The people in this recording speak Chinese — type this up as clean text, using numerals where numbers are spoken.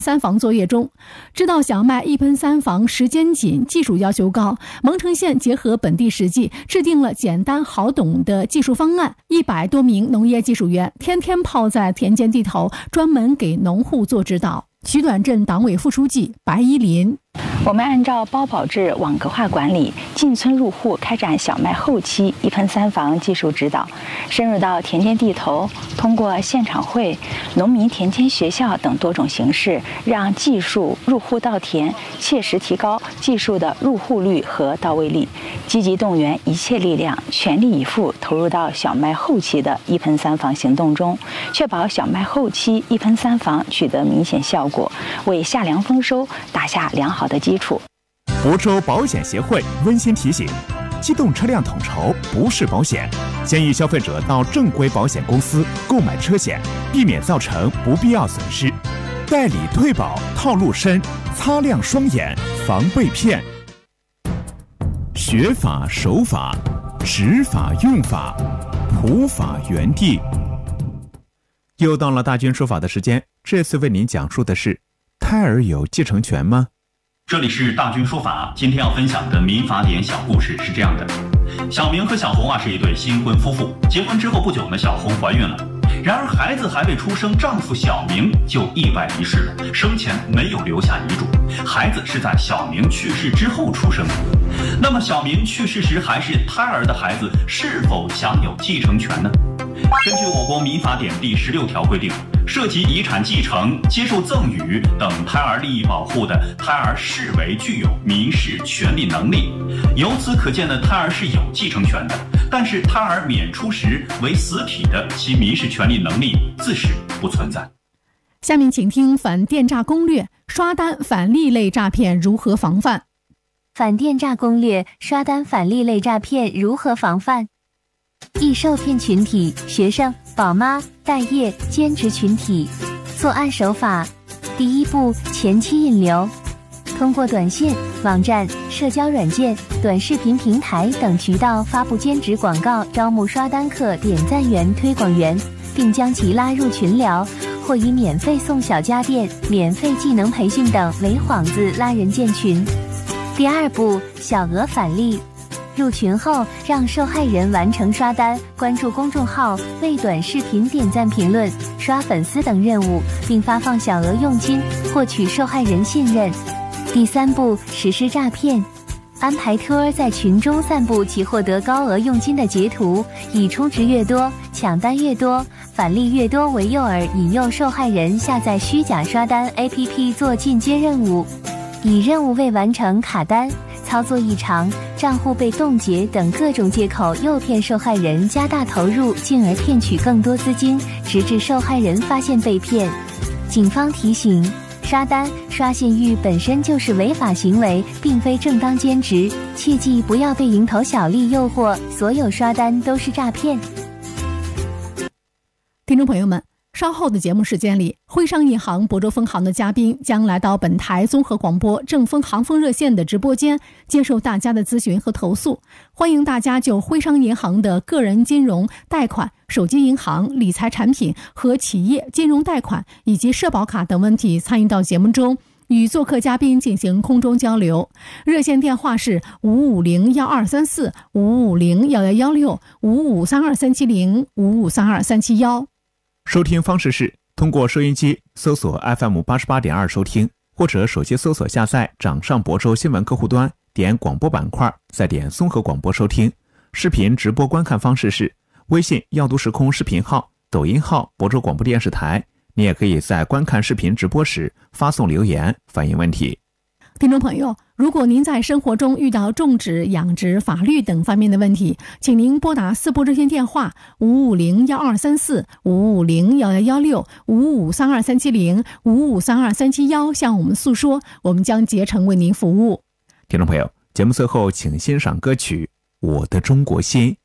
三防作业中。知道小麦一喷三防时间紧，技术要求高，蒙城县结合本地实际，制定了简单好懂的技术方案。100多名农业技术员天天泡在田间地头，专门给农户做指导。徐短镇党委副书记白依林： 我们按照包保制网格化管理，进村入户开展小麦后期一喷三防技术指导，深入到田间地头，通过现场会、农民田间学校等多种形式，让技术入户到田，切实提高技术的入户率和到位率，积极动员一切力量，全力以赴投入到小麦后期的一喷三防行动中，确保小麦后期一喷三防取得明显效果，为夏粮丰收打下良好的基础。 亳州保险协会温馨提醒：机动车辆统筹不是保险，建议消费者到正规保险公司购买车险，避免造成不必要损失。代理退保套路深，擦亮双眼防被骗。学法守法，执法用法，普法原地。又到了大军说法的时间，这次为您讲述的是：胎儿有继承权吗？ 这里是大军说法，今天要分享的民法典小故事是这样的：小明和小红是一对新婚夫妇，结婚之后不久呢，小红怀孕了。然而孩子还未出生，丈夫小明就意外离世了，生前没有留下遗嘱，孩子是在小明去世之后出生的。那么小明去世时还是胎儿的孩子是否享有继承权呢？根据我国民法典第16条规定，涉及遗产继承、接受赠与等胎儿利益保护的，胎儿视为具有民事权利能力。由此可见呢，胎儿是有继承权的。但是胎儿免出时为死体的，其民事权利能力自是不存在。 下面请听反电诈攻略：刷单反利类诈骗如何防范？ 反电诈攻略：刷单反利类诈骗如何防范？易受骗群体：学生、宝妈、待业、兼职群体。作案手法：第一步，前期引流。通过短信、网站、社交软件、短视频平台等渠道发布兼职广告，招募刷单客、点赞员、推广员，并将其拉入群聊，或以免费送小家电、免费技能培训等为幌子拉人建群。第二步，小额返利。入群后，让受害人完成刷单、关注公众号、为短视频点赞评论、刷粉丝等任务，并发放小额佣金，获取受害人信任。第三步，实施诈骗。安排托儿在群中散布其获得高额佣金的截图，以充值越多、抢单越多、返利越多为诱饵，引诱受害人下载虚假刷单 APP 做进阶任务，以任务未完成卡单、操作异常、账户被冻结等各种借口诱骗受害人加大投入，进而骗取更多资金，直至受害人发现被骗。警方提醒：刷单、刷信誉本身就是违法行为，并非正当兼职，切记不要被蝇头小利诱惑，所有刷单都是诈骗。 听众朋友们，稍后的节目时间里，徽商银行亳州分行的嘉宾将来到本台综合广播正丰行丰热线的直播间，接受大家的咨询和投诉。欢迎大家就徽商银行的个人金融、贷款、手机银行、理财产品和企业金融贷款以及社保卡等问题参与到节目中，与做客嘉宾进行空中交流。热线电话是5501234、5501116、5532370、5532371。 收听方式是通过收音机搜索 FM88.2 收听，或者手机搜索下载掌上亳州新闻客户端，点广播板块，再点综合广播收听。视频直播观看方式是微信耀都时空视频号、抖音号亳州广播电视台。你也可以在观看视频直播时发送留言反映问题。 听众朋友，如果您在生活中遇到种植、养殖、法律等方面的问题，请您拨打4部热线电话5501234、5501116、5532370、5532371向我们诉说，我们将竭诚为您服务。 听众朋友，节目最后请欣赏歌曲《我的中国心》。